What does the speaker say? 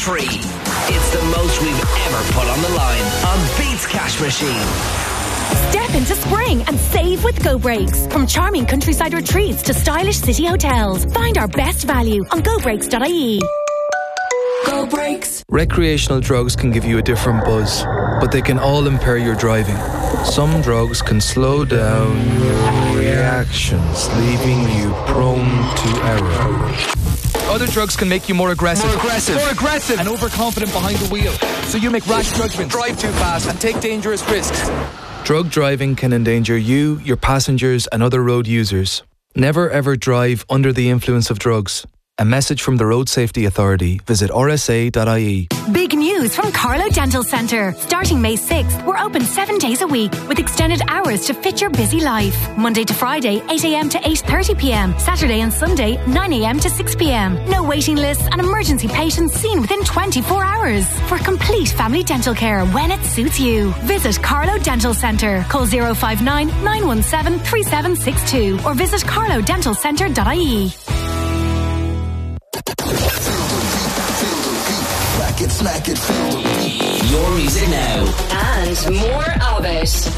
3. It's the most we've ever put on the line on Beats Cash Machine. Step into spring and save with Go Breaks. From charming countryside retreats to stylish city hotels, find our best value on gobreaks.ie. Go Breaks. Recreational drugs can give you a different buzz, but they can all impair your driving. Some drugs can slow down your reactions, leaving you prone to error. Other drugs can make you more aggressive. And overconfident behind the wheel. So you make rash judgments, drive too fast, and take dangerous risks. Drug driving can endanger you, your passengers, and other road users. Never ever drive under the influence of drugs. A message from the Road Safety Authority. Visit rsa.ie. Big news from Carlo Dental Centre. Starting May 6th, we're open 7 days a week with extended hours to fit your busy life. Monday to Friday, 8 a.m. to 8:30 p.m. Saturday and Sunday, 9 a.m. to 6 p.m. No waiting lists and emergency patients seen within 24 hours. For complete family dental care when it suits you. Visit Carlo Dental Centre. Call 059 917 3762 or visit carlodentalcentre.ie. Smack it, feel the beat. Your music now. And more of it.